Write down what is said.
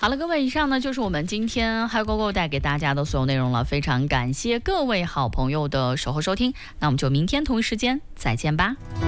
好了，各位，以上呢就是我们今天嗨购购带给大家的所有内容了，非常感谢各位好朋友的守候收听，那我们就明天同一时间再见吧。